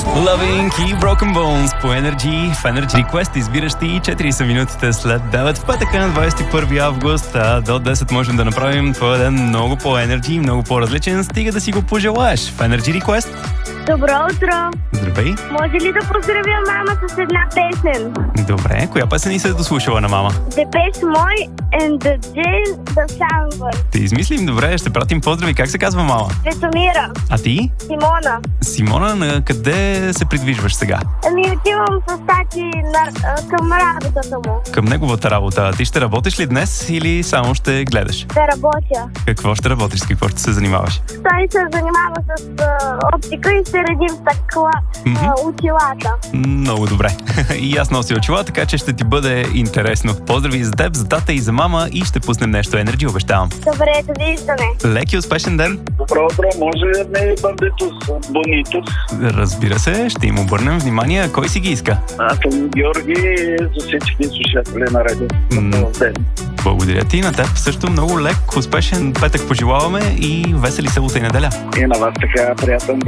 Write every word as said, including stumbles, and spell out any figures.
Loving и Broken Bones по Energy. В Energy Request избираш ти четири са минутите след девет в петък на двадесет и първи август. А до десет можем да направим твоя ден много по-енерджи, много по-различен, стига да си го пожелаеш. В Energy Request. Добро утро! Здравей! Може ли да поздравя мама с една песен? Добре, коя песен и се е дослушала на мама? Депеш мой and the Jane the Sunburn. Те измислим, добре, ще пратим поздрави. Как се казва мама? Светомира. А ти? Симона. Симона, на къде се придвижваш сега? Ами отивам с тати на, а, към работата му. Към неговата работа. Ти ще работиш ли днес или само ще гледаш? Да работя. Какво ще работиш? С какво ще се занимаваш? Той се занимава с а, оптика и се редим стъкла Мгм. а, очилата. Много добре. И аз нося очила, така че ще ти бъде интересно. Поздрави за теб, за тата и за мама и ще пуснем нещо Energy, обещавам. Добре, довиждане. Лек и успешен ден. Добро утро, може ли да ми бандитос, бонитос? Разбира се, ще им обърнем внимание. Кой си ги иска? Аз съм Георги за всички слушатели на радио. М. Ден. Благодаря ти, на теб също много лек, успешен петък пожелаваме и весели събота и неделя. И на вас така приятен